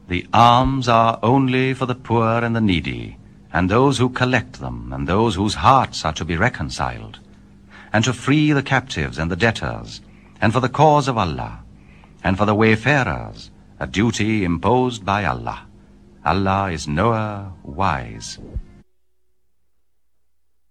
The alms are only for the poor and the needy, and those who collect them, and those whose hearts are to be reconciled, and to free the captives and the debtors, and for the cause of Allah, and for the wayfarers, a duty imposed by Allah. Allah is knower, wise.